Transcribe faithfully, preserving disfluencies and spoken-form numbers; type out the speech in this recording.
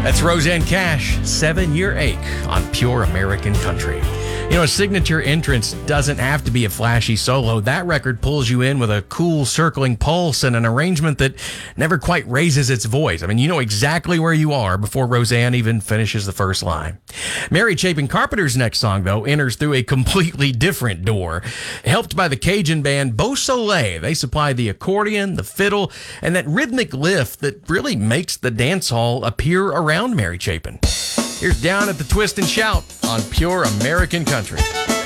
That's Roseanne Cash, Seven Year Ache on Pure American Country. You know, a signature entrance doesn't have to be a flashy solo. That record pulls you in with a cool circling pulse and an arrangement that never quite raises its voice. I mean, you know exactly where you are before Roseanne even finishes the first line. Mary Chapin Carpenter's next song, though, enters through a completely different door. Helped by the Cajun band Beau Soleil, they supply the accordion, the fiddle, and that rhythmic lift that really makes the dance hall appear around Mary Chapin. Here's Down at the Twist and Shout on Pure American Country.